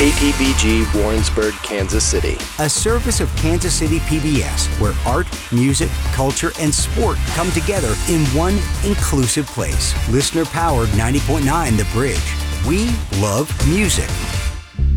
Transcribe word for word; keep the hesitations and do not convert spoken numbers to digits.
K T B G, Warrensburg, Kansas City. A service of Kansas City P B S, where art, music, culture, and sport come together in one inclusive place. Listener-powered ninety point nine The Bridge. We love music.